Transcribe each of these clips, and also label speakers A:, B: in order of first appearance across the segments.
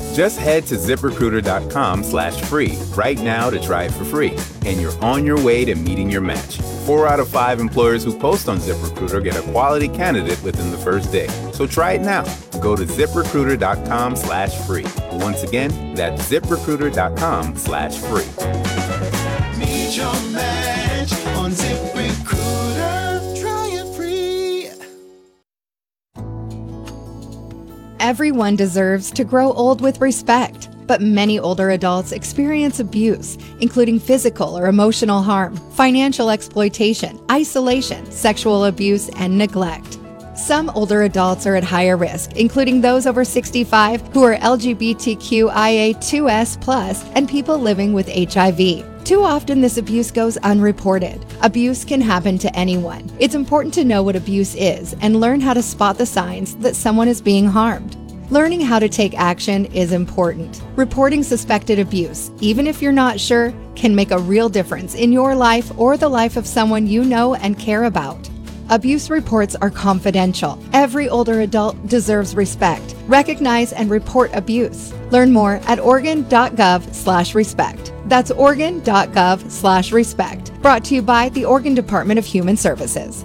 A: Just head to ZipRecruiter.com/free right now to try it for free, and you're on your way to meeting your match. 4 out of 5 employers who post on ZipRecruiter get a quality candidate within the first day. So try it now. Go to ZipRecruiter.com/free. Once again, that's ZipRecruiter.com/free.
B: Meet your match on ZipRecruiter. Try it free.
C: Everyone deserves to grow old with respect. But many older adults experience abuse, including physical or emotional harm, financial exploitation, isolation, sexual abuse, and neglect. Some older adults are at higher risk, including those over 65 who are LGBTQIA2S+, and people living with HIV. Too often, this abuse goes unreported. Abuse can happen to anyone. It's important to know what abuse is and learn how to spot the signs that someone is being harmed. Learning how to take action is important. Reporting suspected abuse, even if you're not sure, can make a real difference in your life or the life of someone you know and care about. Abuse reports are confidential. Every older adult deserves respect. Recognize and report abuse. Learn more at Oregon.gov/respect. That's Oregon.gov/respect. Brought to you by the Oregon Department of Human Services.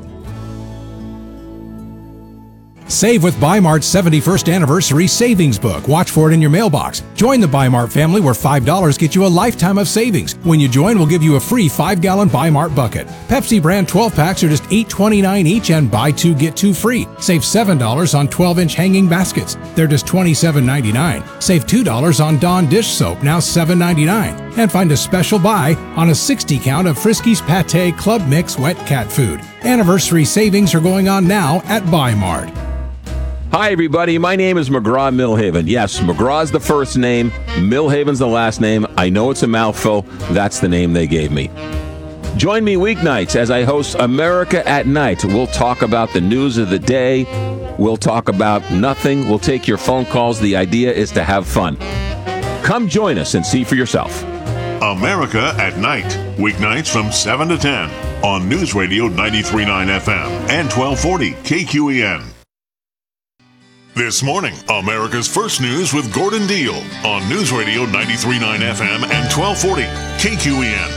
D: Save with Bi-Mart's 71st Anniversary Savings Book. Watch for it in your mailbox. Join the Bi-Mart family where $5 gets you a lifetime of savings. When you join, we'll give you a free 5-gallon Bi-Mart bucket. Pepsi brand 12-packs are just $8.29 each and buy 2, get 2 free. Save $7 on 12-inch hanging baskets. They're just $27.99. Save $2 on Dawn dish soap, now $7.99. And find a special buy on a 60 count of Friskies Pâté Club Mix wet cat food. Anniversary savings are going on now at Bi-Mart.
E: Hi, everybody. My name is McGraw Millhaven. Yes, McGraw's the first name. Millhaven's the last name. I know it's a mouthful. That's the name they gave me. Join me weeknights as I host America at Night. We'll talk about the news of the day. We'll talk about nothing. We'll take your phone calls. The idea is to have fun. Come join us and see for yourself.
F: America at Night. Weeknights from 7 to 10 on News Radio 93.9 FM and 1240 KQEN. This morning, America's First News with Gordon Deal on News Radio 93.9 FM and 1240 KQEN.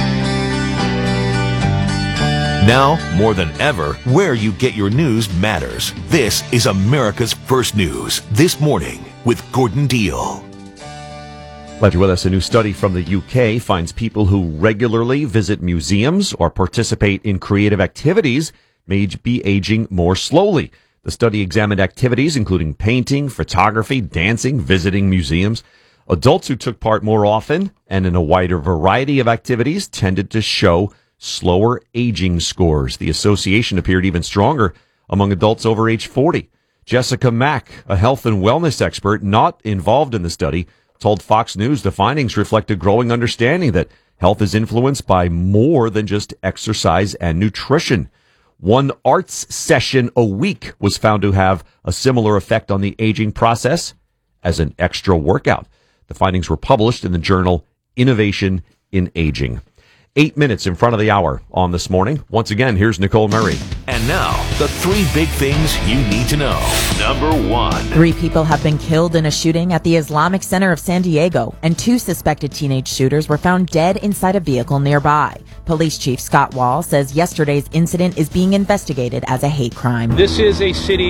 G: Now, more than ever, where you get your news matters. This is America's First News. This morning with Gordon Deal.
H: Glad you're with us. A new study from the UK finds people who regularly visit museums or participate in creative activities may be aging more slowly. The study examined activities including painting, photography, dancing, visiting museums. Adults who took part more often and in a wider variety of activities tended to show slower aging scores. The association appeared even stronger among adults over age 40. Jessica Mack, a health and wellness expert not involved in the study, told Fox News the findings reflect a growing understanding that health is influenced by more than just exercise and nutrition. One arts session a week was found to have a similar effect on the aging process as an extra workout. The findings were published in the journal Innovation in Aging. 8 minutes in front of the hour on This Morning. Once again, here's Nicole Murray.
G: And now, the 3 big things you need to know. Number 1.
I: 3 people have been killed in a shooting at the Islamic Center of San Diego, and 2 suspected teenage shooters were found dead inside a vehicle nearby. Police Chief Scott Wall says yesterday's incident is being investigated as a hate crime.
J: This is a city